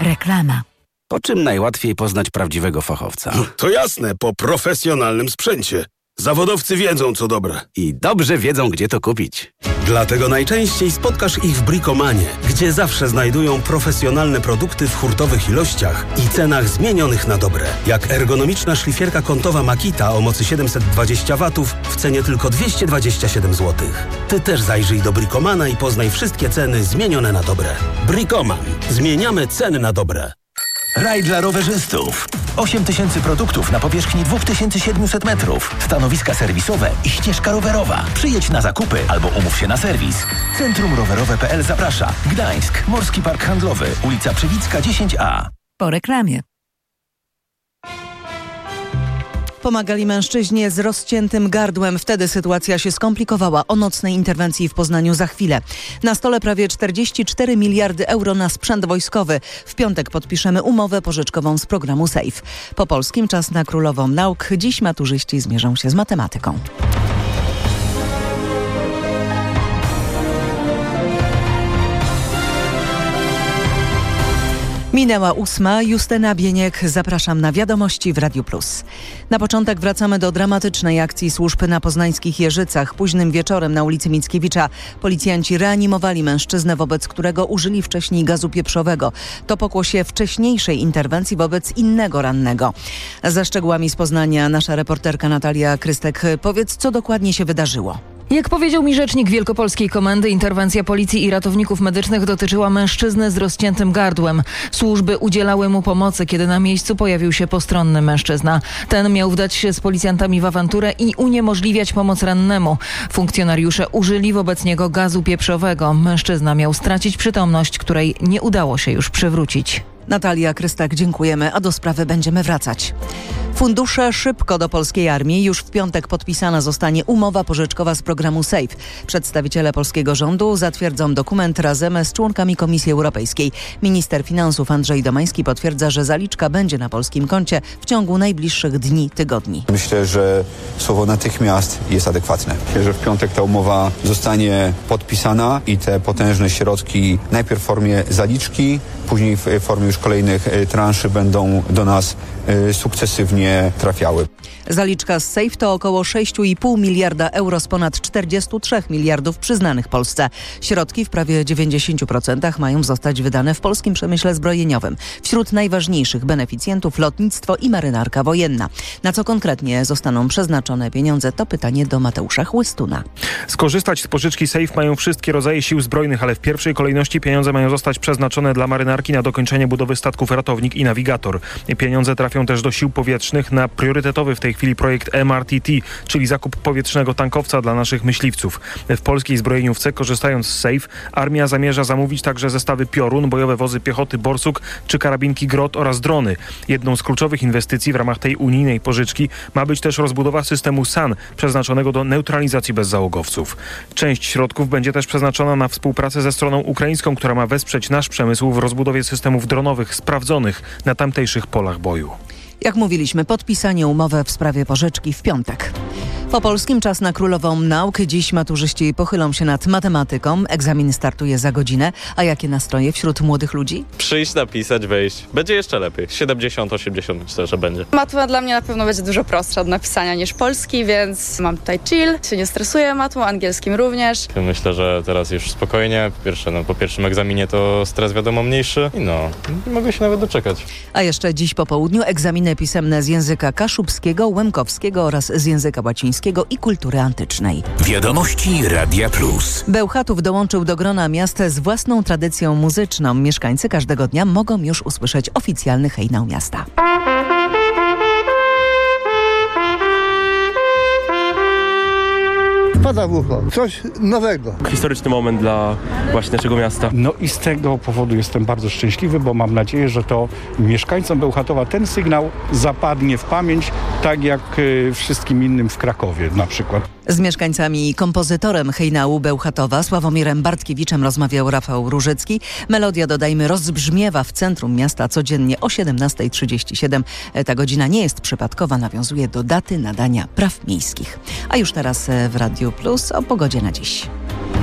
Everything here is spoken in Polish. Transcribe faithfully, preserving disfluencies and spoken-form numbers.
Reklama. Po czym najłatwiej poznać prawdziwego fachowca? To jasne, po profesjonalnym sprzęcie. Zawodowcy wiedzą, co dobre. I dobrze wiedzą, gdzie to kupić. Dlatego najczęściej spotkasz ich w Bricomanie, gdzie zawsze znajdują profesjonalne produkty w hurtowych ilościach i cenach zmienionych na dobre. Jak ergonomiczna szlifierka kątowa Makita o mocy siedemset dwadzieścia watów w cenie tylko dwieście dwadzieścia siedem złotych. Ty też zajrzyj do Bricomana i poznaj wszystkie ceny zmienione na dobre. Bricoman. Zmieniamy ceny na dobre. Raj dla rowerzystów. osiem tysięcy produktów na powierzchni dwa tysiące siedemset metrów. Stanowiska serwisowe i ścieżka rowerowa. Przyjedź na zakupy albo umów się na serwis. Centrum Rowerowe kropka p l zaprasza. Gdańsk, Morski Park Handlowy, ulica Przywicka dziesięć a. Po reklamie. Pomagali mężczyźnie z rozciętym gardłem. Wtedy sytuacja się skomplikowała. O nocnej interwencji w Poznaniu za chwilę. Na stole prawie czterdzieści cztery miliardy euro na sprzęt wojskowy. W piątek podpiszemy umowę pożyczkową z programu SAFE. Po polskim czas na Królową Nauk. Dziś maturzyści zmierzą się z matematyką. Minęła ósma. Justyna Bieniek. Zapraszam na wiadomości w Radiu Plus. Na początek wracamy do dramatycznej akcji służb na poznańskich Jeżycach. Późnym wieczorem na ulicy Mickiewicza policjanci reanimowali mężczyznę, wobec którego użyli wcześniej gazu pieprzowego. To pokłosie wcześniejszej interwencji wobec innego rannego. Za szczegółami z Poznania nasza reporterka Natalia Krystek. Powiedz, co dokładnie się wydarzyło. Jak powiedział mi rzecznik Wielkopolskiej Komendy, interwencja policji i ratowników medycznych dotyczyła mężczyzny z rozciętym gardłem. Służby udzielały mu pomocy, kiedy na miejscu pojawił się postronny mężczyzna. Ten miał wdać się z policjantami w awanturę i uniemożliwiać pomoc rannemu. Funkcjonariusze użyli wobec niego gazu pieprzowego. Mężczyzna miał stracić przytomność, której nie udało się już przywrócić. Natalia Krystak, dziękujemy, a do sprawy będziemy wracać. Fundusze szybko do polskiej armii. Już w piątek podpisana zostanie umowa pożyczkowa z programu SAFE. Przedstawiciele polskiego rządu zatwierdzą dokument razem z członkami Komisji Europejskiej. Minister finansów Andrzej Domański potwierdza, że zaliczka będzie na polskim koncie w ciągu najbliższych dni, tygodni. Myślę, że słowo natychmiast jest adekwatne. Myślę, że w piątek ta umowa zostanie podpisana i te potężne środki najpierw w formie zaliczki, później w formie już kolejnych transzy będą do nas sukcesywnie trafiały. Zaliczka z SAFE to około sześć i pół miliarda euro z ponad czterdziestu trzech miliardów przyznanych Polsce. Środki w prawie dziewięćdziesięciu procentach mają zostać wydane w polskim przemyśle zbrojeniowym. Wśród najważniejszych beneficjentów lotnictwo i marynarka wojenna. Na co konkretnie zostaną przeznaczone pieniądze, to pytanie do Mateusza Chłystuna. Skorzystać z pożyczki SAFE mają wszystkie rodzaje sił zbrojnych, ale w pierwszej kolejności pieniądze mają zostać przeznaczone dla marynarki na dokończenie budowy statków Ratownik i Nawigator. Pieniądze trafią też do sił powietrznych na priorytetowy w tej chwili projekt M R T T, czyli zakup powietrznego tankowca dla naszych myśliwców. W polskiej zbrojeniówce, korzystając z SAFE, armia zamierza zamówić także zestawy Piorun, bojowe wozy piechoty Borsuk czy karabinki Grot oraz drony. Jedną z kluczowych inwestycji w ramach tej unijnej pożyczki ma być też rozbudowa systemu S A N, przeznaczonego do neutralizacji bezzałogowców. Część środków będzie też przeznaczona na współpracę ze stroną ukraińską, która ma wesprzeć nasz przemysł w rozbudowie systemów dronowych sprawdzonych na tamtejszych polach boju. Jak mówiliśmy, podpisanie umowy w sprawie pożyczki w piątek. Po polskim czas na Królową Nauk. Dziś maturzyści pochylą się nad matematyką. Egzamin startuje za godzinę. A jakie nastroje wśród młodych ludzi? Przyjść, napisać, wejść. Będzie jeszcze lepiej. siedemdziesiąt osiemdziesiąt myślę, że będzie. Matma dla mnie na pewno będzie dużo prostsza od napisania niż polski, więc mam tutaj chill. Się nie stresuję matmą, angielskim również. Myślę, że teraz już spokojnie. Po pierwsze, no, po pierwszym egzaminie to stres wiadomo mniejszy i no, nie mogę się nawet doczekać. A jeszcze dziś po południu egzaminy pisemne z języka kaszubskiego, łemkowskiego oraz z języka łacińskiego i kultury antycznej. Wiadomości Radia Plus. Bełchatów dołączył do grona miast z własną tradycją muzyczną. Mieszkańcy każdego dnia mogą już usłyszeć oficjalny hejnał miasta. Pada w ucho. Coś nowego. Historyczny moment dla właśnie naszego miasta. No i z tego powodu jestem bardzo szczęśliwy, bo mam nadzieję, że to mieszkańcom Bełchatowa ten sygnał zapadnie w pamięć, tak jak y, wszystkim innym w Krakowie na przykład. Z mieszkańcami i kompozytorem hejnału Bełchatowa Sławomirem Bartkiewiczem rozmawiał Rafał Różycki. Melodia, dodajmy, rozbrzmiewa w centrum miasta codziennie o siedemnasta trzydzieści siedem. Ta godzina nie jest przypadkowa, nawiązuje do daty nadania praw miejskich. A już teraz w Radiu Plus o pogodzie na dziś.